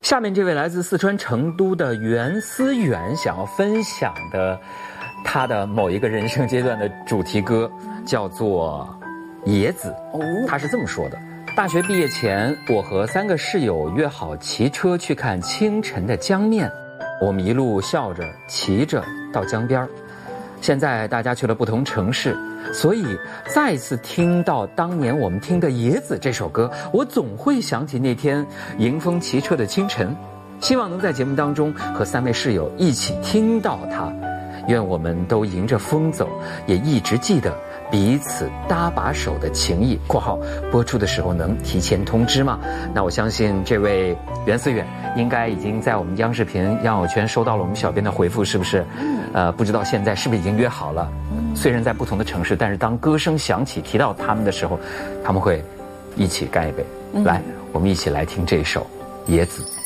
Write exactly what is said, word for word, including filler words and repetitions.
下面这位来自四川成都的袁思远想要分享的他的某一个人生阶段的主题歌叫做《野子》。他是这么说的：大学毕业前，我和三个室友约好骑车去看清晨的江面，我们一路笑着骑着到江边。现在大家去了不同城市，所以再次听到当年我们听的《野子》这首歌，我总会想起那天迎风骑车的清晨。希望能在节目当中和三位室友一起听到它，愿我们都迎着风走，也一直记得彼此搭把手的情谊。（括号播出的时候能提前通知吗？）那我相信这位袁思远应该已经在我们央视频杨友圈收到了我们小编的回复，是不是？呃，不知道现在是不是已经约好了？虽然在不同的城市，但是当歌声响起提到他们的时候，他们会一起干一杯。来，我们一起来听这首《野子》。